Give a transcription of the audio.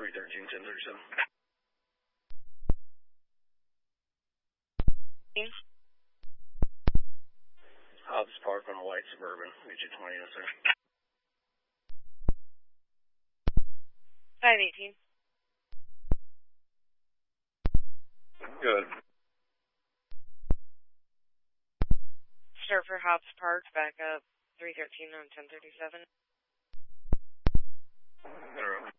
313, 1037. Hobbs Park on a white Suburban. Get you 20 minutes there. 518. Good. Start for Hobbs Park, back up 313 on 1037. Zero.